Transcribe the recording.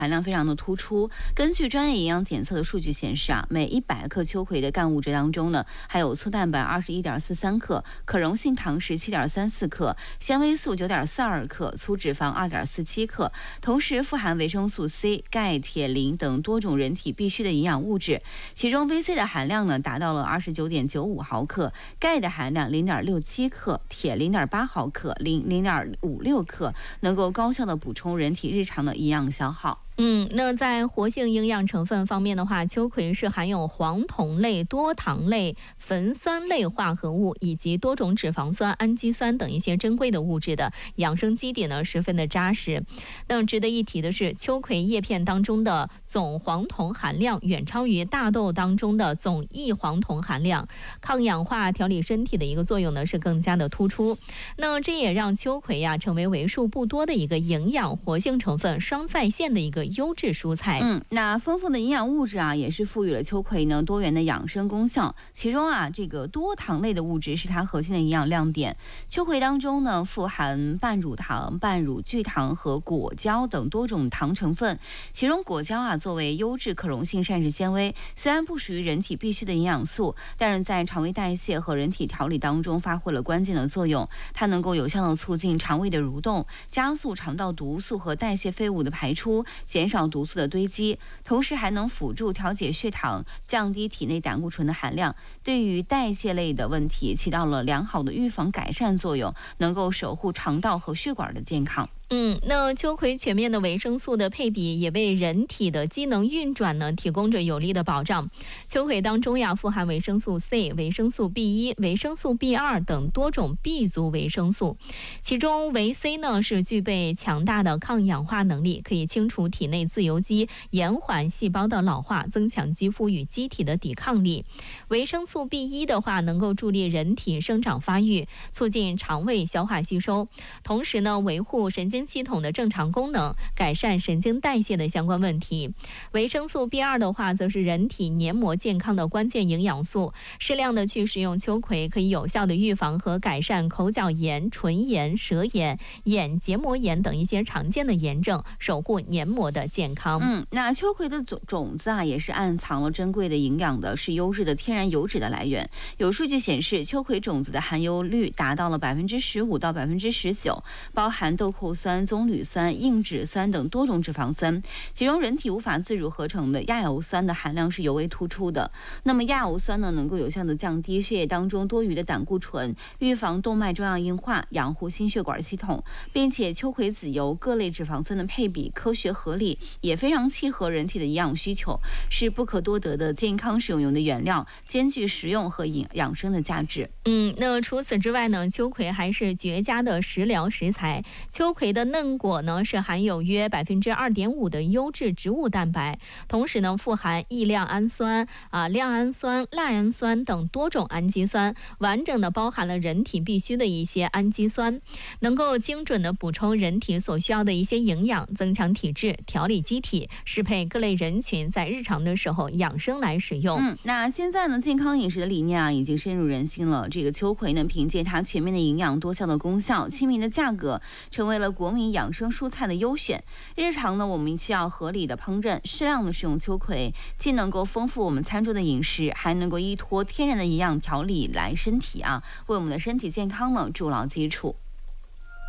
含量非常的突出。根据专业营养检测的数据显示啊，每100克秋葵的干物质当中呢，还有粗蛋白21.43克，可溶性糖17.34克，纤维素9.42克，粗脂肪2.47克，同时富含维生素 C、钙、铁、磷等多种人体必需的营养物质。其中 VC 的含量呢达到了29.95毫克，钙的含量0.67克，铁0.8毫克，磷0.56克，能够高效的补充人体日常的营养消耗。 那在活性营养成分方面的话，秋葵是含有黄酮类、多糖类、酚酸类化合物以及多种脂肪酸、氨基酸等一些珍贵的物质的，养生基底呢十分的扎实。那值得一提的是，秋葵叶片当中的总黄酮含量远超于大豆当中的总异黄酮含量，抗氧化、调理身体的一个作用呢是更加的突出。那这也让秋葵成为为数不多的一个营养活性成分双在线的一个优质蔬菜。 那丰富的营养物质也是赋予了秋葵呢多元的养生功效。其中这个多糖类的物质是它核心的营养亮点。秋葵当中呢富含半乳糖、半乳聚糖和果胶等多种糖成分。其中果胶作为优质可溶性膳食纤维，虽然不属于人体必需的营养素，但是在肠胃代谢和人体调理当中发挥了关键的作用。它能够有效的促进肠胃的蠕动，加速肠道毒素和代谢废物的排出，减少毒素的堆积，同时还能辅助调节血糖，降低体内胆固醇的含量，对于代谢类的问题起到了良好的预防改善作用，能够守护肠道和血管的健康。 那秋葵全面的维生素的配比也为人体的机能运转呢提供着有力的保障。秋葵当中富含维生素 C、维生素 B1、维生素 B2 等多种 B 族维生素，其中维 C 呢是具备强大的抗氧化能力，可以清除体内自由基，延缓细胞的老化，增强肌肤与机体的抵抗力。维生素 B1 的话能够助力人体生长发育，促进肠胃消化吸收，同时呢维护神经系统的正常功能，改善神经代谢的相关问题。维生素 B2 的话则是人体黏膜健康的关键营养素，适量的去食用秋葵可以有效的预防和改善口角炎、唇炎、舌炎、眼结膜炎等一些常见的炎症，守护黏膜的健康。 那秋葵的种子也是暗藏了珍贵的营养的，是优质的天然油脂的来源。有数据显示，秋葵种子的含油率达到了15%到19%，包含豆蔻酸、棕榈酸、硬脂酸等多种脂肪酸，其中人体无法自主合成的亚油酸的含量是尤为突出的。那么亚油酸呢，能够有效的降低血液当中多余的胆固醇，预防动脉粥样硬化，养护心血管系统，并且秋葵籽油各类脂肪酸的配比科学合理，也非常契合人体的营养需求，是不可多得的健康食用油的原料，兼具食用和养生的价值。 那除此之外呢，秋葵还是绝佳的食疗食材。秋葵的嫩果呢是含有约2.5%的优质植物蛋白，同时呢富含异亮氨酸、亮氨酸、赖氨酸等多种氨基酸，完整的包含了人体必需的一些氨基酸，能够精准的补充人体所需要的一些营养，增强体质，调理机体，适配各类人群在日常的时候养生来使用。 那现在呢，健康饮食的理念已经深入人心了。这个秋葵呢，凭借它全面的营养、多效的功效、亲民的价格，成为了国民养生蔬菜的优选。日常呢，我们需要合理的烹饪，适量的使用秋葵，既能够丰富我们餐桌的饮食，还能够依托天然的营养调理来身体为我们的身体健康呢筑牢基础。